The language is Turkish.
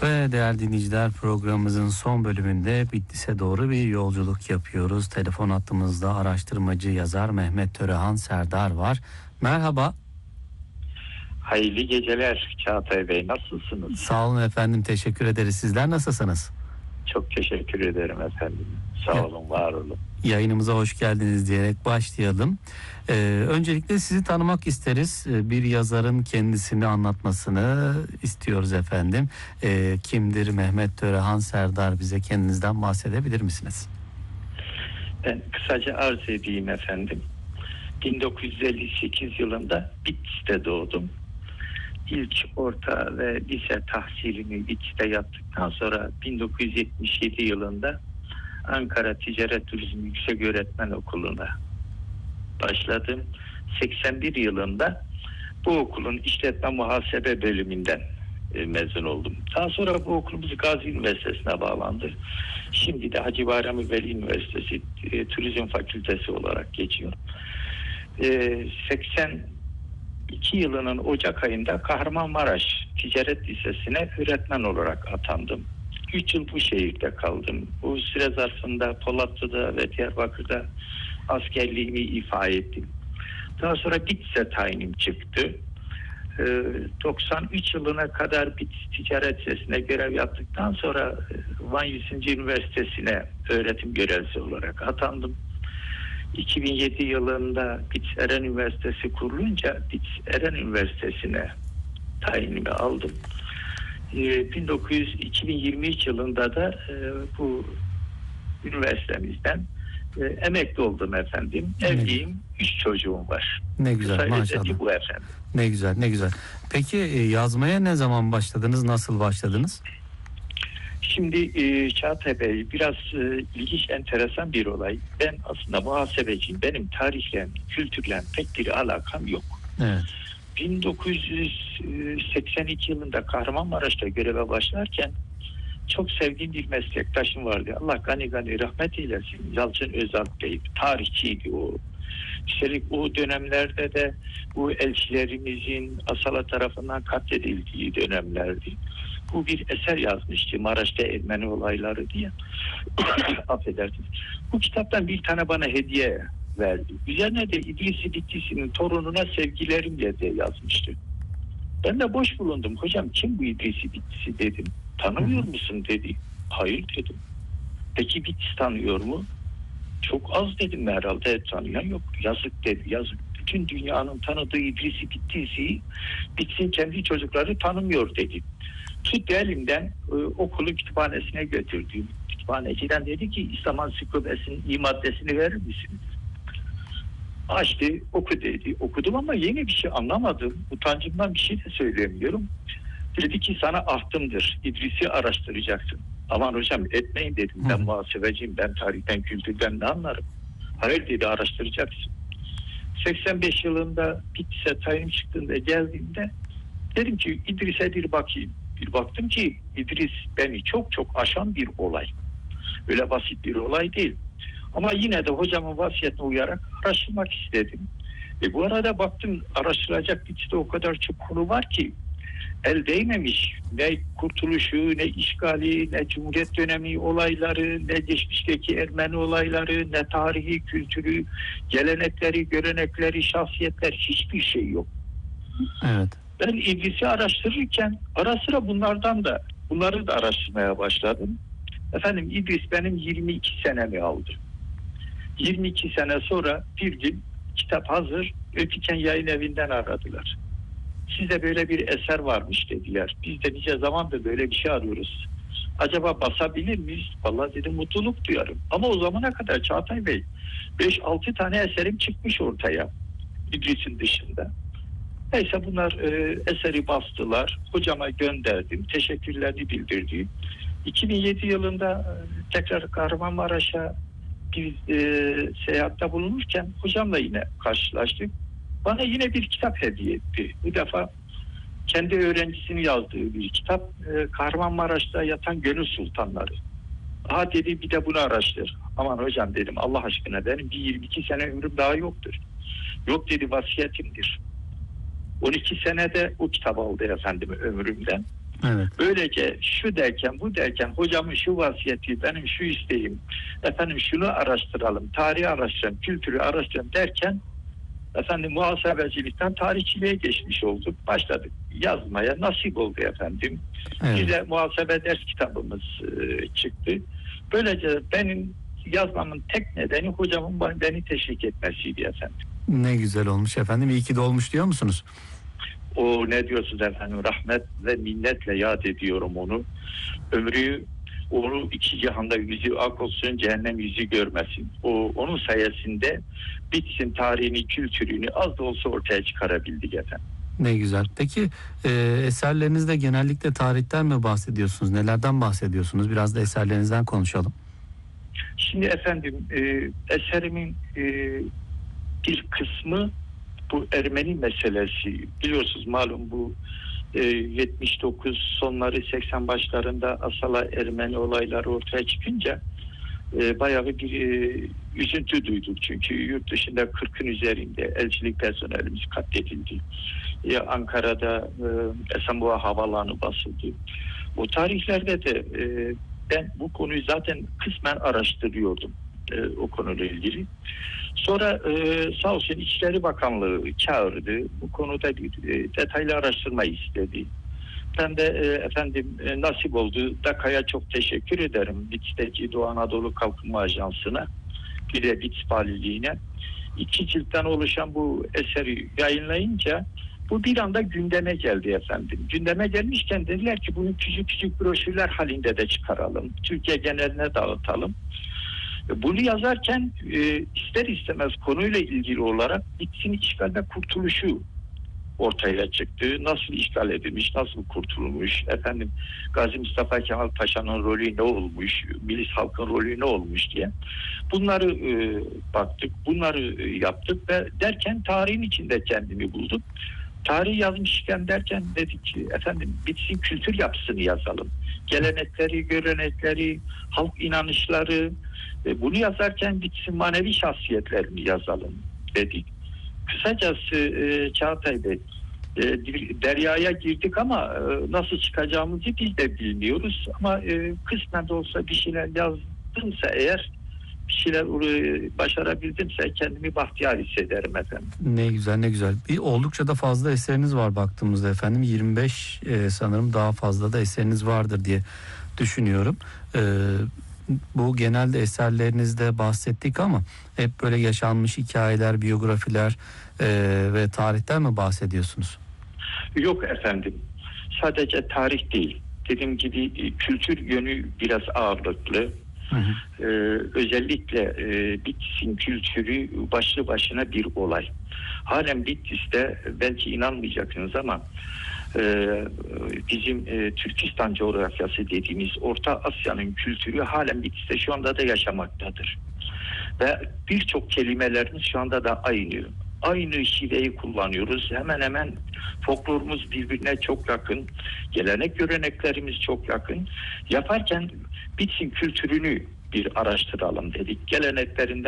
Ve değerli dinleyiciler, programımızın son bölümünde Bitlis'e doğru bir yolculuk yapıyoruz. Telefon hattımızda araştırmacı yazar Mehmet Törehan Serdar var. Merhaba. Hayırlı geceler Çağatay Bey, nasılsınız? Sağ olun efendim, teşekkür ederiz. Sizler nasılsınız? Çok teşekkür ederim efendim. Sağ olun, var olun. Yayınımıza hoş geldiniz diyerek başlayalım. Öncelikle sizi tanımak isteriz. Bir yazarın kendisini anlatmasını istiyoruz efendim. Kimdir Mehmet Törehan Serdar? Bize kendinizden bahsedebilir misiniz? Ben kısaca arz edeyim efendim. 1958 yılında Bitlis'te doğdum. İlk orta ve lise tahsilimi Bitlis'te yaptıktan sonra 1977 yılında Ankara Ticaret Turizm Yükseköğretmen Okulu'na başladım. 81 yılında bu okulun işletme muhasebe bölümünden mezun oldum. Daha sonra bu okulumuz Gazi Üniversitesi'ne bağlandı. Şimdi de Hacı Bayram Veli Üniversitesi Turizm Fakültesi olarak geçiyor. 82 yılının Ocak ayında Kahramanmaraş Ticaret Lisesi'ne öğretmen olarak atandım. 3 yıl bu şehirde kaldım. Bu süre zarfında Polatlı'da ve Diyarbakır'da askerliğimi ifa ettim. Daha sonra Bitlis'e tayinim çıktı. 93 yılına kadar Bitlis Ticaret Lisesi'ne görev yaptıktan sonra Van 100. Üniversitesi'ne öğretim görevlisi olarak atandım. 2007 yılında Bitlis Eren Üniversitesi kurulunca Bitlis Eren Üniversitesi'ne tayinimi aldım. 2023 yılında da bu üniversitemizden emekli oldum efendim. Evliyim, 3 çocuğum var. Ne güzel, maşallah. Bu efendim. Ne güzel, ne güzel. Peki yazmaya ne zaman başladınız, nasıl başladınız? Şimdi Çağatay Bey, biraz ilginç, enteresan bir olay. Ben aslında muhasebeciyim. Benim tarihle, kültürle pek bir alakam yok. Evet. 1982 yılında Kahramanmaraş'ta göreve başlarken çok sevdiğim bir meslektaşım vardı. Allah gani gani rahmet eylesin. Yalçın Özalp Bey, tarihçiydi o. Üstelik o dönemlerde de bu elçilerimizin Asala tarafından katledildiği dönemlerdi. Bu bir eser yazmıştı, Maraş'ta Ermeni olayları diye. Affedersiniz. Bu kitaptan bir tane bana hediye verdi. Üzerine de İdris-i Bitlisi'nin torununa sevgilerimle diye yazmıştı. Ben de boş bulundum. Hocam kim bu İdris-i Bitlisi dedim. Tanımıyor musun dedi. Hayır dedim. Peki Bitlis tanıyor mu? Çok az dedim, herhalde tanıyan yok. Yazık dedi, yazık. Bütün dünyanın tanıdığı İdris-i Bitlisi'yi Bitlis'in kendi çocukları tanımıyor dedi. Tuttu elimden okulu kütüphanesine götürdüm. Kütüphaneciden dedi ki İslam Ansiklopedisi'nin iyi maddesini verir misiniz? Açtı, oku dedi. Okudum ama yeni bir şey anlamadım. Utancımdan bir şey de söyleyemiyorum. Dedi ki sana ahtımdır. İdris'i araştıracaksın. Aman hocam etmeyin dedim. Ben muhasebeciyim. Ben tarihten, kültürden ne anlarım? Hayır dedi, araştıracaksın. 85 yılında Bitlis'e tayin çıktığında geldiğimde dedim ki İdris'e bir bakayım. Bir baktım ki İdris beni çok çok aşan bir olay. Öyle basit bir olay değil. Ama yine de hocamın vasiyetine uyarak araştırmak istedim. Bu arada baktım araştıracak Bitlis'te o kadar çok konu var ki el değmemiş. Ne kurtuluşu, ne işgali, ne Cumhuriyet dönemi olayları, ne geçmişteki Ermeni olayları, ne tarihi, kültürü, gelenekleri, görenekleri, şahsiyetler, hiçbir şey yok. Evet. Ben İdris'i araştırırken ara sıra bunları da araştırmaya başladım. Efendim İdris benim 22 senemi aldı. 22 sene sonra bir gün kitap hazır, Ötiken Yayın Evi'nden aradılar. Sizde böyle bir eser varmış dediler. Biz de nice zamandır böyle bir şey arıyoruz. Acaba basabilir miyiz? Vallahi dedim mutluluk duyarım. Ama o zamana kadar Çağatay Bey 5-6 tane eserim çıkmış ortaya İdris'in dışında. Neyse bunlar eseri bastılar. Hocama gönderdim. Teşekkürlerini bildirdim. 2007 yılında tekrar Kahramanmaraş'a bir seyahatte bulunurken hocamla yine karşılaştık. Bana yine bir kitap hediye etti. Bu defa kendi öğrencisini yazdığı bir kitap. Kahramanmaraş'ta yatan gönül sultanları. Aha dedi bir de bunu araştır. Aman hocam dedim Allah aşkına benim bir 22 sene ömrüm daha yoktur. Yok dedi vasiyetimdir. 12 senede o kitabı aldı efendim ömrümden. Evet. Böylece şu derken bu derken hocamın şu vasiyeti, benim şu isteğim, efendim şunu araştıralım, tarihi araştıralım, kültürü araştıralım derken efendim muhasebecilikten tarihçiliğe geçmiş olduk. Başladık yazmaya, nasip oldu efendim. Evet. Bir de muhasebe ders kitabımız çıktı. Böylece benim yazmamın tek nedeni hocamın beni teşvik etmesiydi efendim. Ne güzel olmuş efendim. İyi ki de olmuş diyor musunuz? O ne diyorsunuz efendim? Rahmet ve minnetle yad ediyorum onu. Onu iki cihanda yüzü ak olsun, cehennem yüzü görmesin. Onun sayesinde Bitlis'in tarihini, kültürünü az da olsa ortaya çıkarabildik efendim. Ne güzel. Peki eserlerinizde genellikle tarihten mi bahsediyorsunuz? Nelerden bahsediyorsunuz? Biraz da eserlerinizden konuşalım. Şimdi efendim eserimin bir kısmı bu Ermeni meselesi. Biliyorsunuz malum bu 79 sonları 80 başlarında Asala Ermeni olayları ortaya çıkınca bayağı bir üzüntü duyduk. Çünkü yurt dışında 40'ın üzerinde elçilik personelimiz katledildi. Ankara'da Esenboğa Havaalanı basıldı. O tarihlerde de ben bu konuyu zaten kısmen araştırıyordum o konuyla ilgili. Sonra sağ olsun İçişleri Bakanlığı çağırdı. Bu konuda bir detaylı araştırma istedi. Ben de efendim nasip oldu. DAKA'ya çok teşekkür ederim. Bitlis'teki Doğu Anadolu Kalkınma Ajansı'na, bir de Bitlis Valiliğine. 2 ciltten oluşan bu eseri yayınlayınca bu bir anda gündeme geldi efendim. Gündeme gelmişken dediler ki bunu küçük küçük broşürler halinde de çıkaralım. Türkiye geneline dağıtalım. Bunu yazarken ister istemez konuyla ilgili olarak Bitlis'in işgal ve kurtuluşu ortaya çıktı. Nasıl işgal edilmiş, nasıl kurtulmuş, efendim Gazi Mustafa Kemal Paşa'nın rolü ne olmuş, Milis halkın rolü ne olmuş diye. Bunları baktık, bunları yaptık ve derken tarihin içinde kendimi buldum. Tarih yazmışken derken dedik ki efendim Bitlis'in kültür yapısını yazalım. Gelenekleri, görenekleri, halk inanışları, bunu yazarken Bitlis'in manevi şahsiyetlerini yazalım dedik. Kısacası Çağatay Bey, deryaya girdik ama nasıl çıkacağımızı biz de bilmiyoruz. Ama kısmen de olsa bir şeyler yazdımsa eğer, bir şeyler başarabildimse kendimi bahtiyar hissederim efendim. Ne güzel, ne güzel. Oldukça da fazla eseriniz var baktığımızda efendim. 25 sanırım daha fazla da eseriniz vardır diye düşünüyorum. Bu genelde eserlerinizde bahsettik ama hep böyle yaşanmış hikayeler, biyografiler ve tarihten mi bahsediyorsunuz? Yok efendim. Sadece tarih değil. Dediğim gibi kültür yönü biraz ağırlıklı. Hı hı. Özellikle Bitlis'in kültürü başlı başına bir olay. Halen Bitlis'te belki inanmayacaksınız ama bizim Türkistan coğrafyası dediğimiz Orta Asya'nın kültürü halen Bitlis'te şu anda da yaşamaktadır. Ve birçok kelimelerimiz şu anda da aynı şiveyi kullanıyoruz. Hemen hemen folklorumuz birbirine çok yakın. Gelenek göreneklerimiz çok yakın. Yaparken Bitlis'in kültürünü bir araştıralım dedik. Geleneklerinden